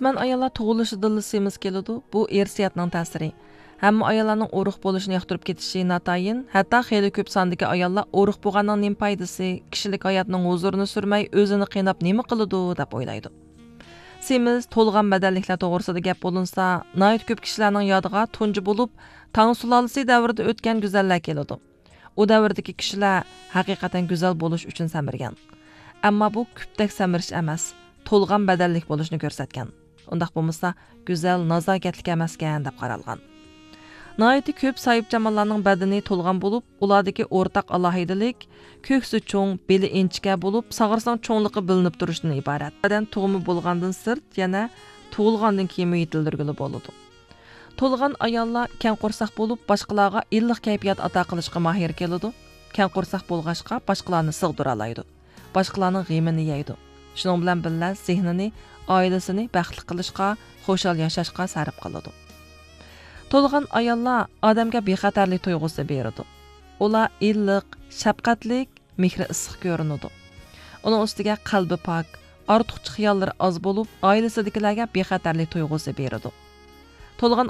O'sman ayollar tug'ilishida semiz keladi. Bu irsiyatning ta'siri. Hamma ayollarning o'ruq bo'lishini yoqtirib ketishi natayin, hatto xeyli ko'p sondagi ayollar o'ruq bo'lganning nima foydasi, kishilik hayotning huzurini surmay, o'zini qiynab nima qiladi deb o'ylaydi. Semiz to'lg'an badalliklar to'g'risida gap bo'linsa, nayt ko'p kishilarning yodiga tunji bo'lib, Tang sulolasi davrida o'tgan go'zallar keladi. U davrdagi kishilar haqiqatan go'zal bo'lish uchun samirgan. Ammo bu ko'pdak samirish emas, to'lg'an badallik bo'lishni ko'rsatgan. Undaq bo'lmasa, go'zal nazokatlik emaskan deb qaralgan. Nayeti ko'p sahibjamonlarning badani to'lg'an bo'lib, ulardagi o'rtaq alohidalik ko'ksi cho'ng, beli inchika bo'lib, sag'irson cho'ngligi bilinib turishdan iborat. Badan tug'imi bo'lgandan sirt yana tug'ilgandan keyin yetildirgili bo'ladi. To'lg'an ayollar keng qo'rsoq bo'lib, boshqalarga illiq kayfiyat ato qilishga mahir keladi. Keng qo'rsoq bo'lg'achqa boshqalarni sig'dira oladi. Boshqalarning g'imini yeydi. Shuning bilan birga zehnini, oilasini baxtli qilishga, xo'shal yashashga sarf qiladi. To'lg'an ayollar odamga bexatarlik tuyg'usi beradi. Ular illiq, shafqatlik, mehri issiq ko'rinadi. Uning ustiga qalbi pok, ortiqcha xiyollar oz bo'lib, oilasidagilarga bexatarlik tuyg'usi beradi. To'lg'an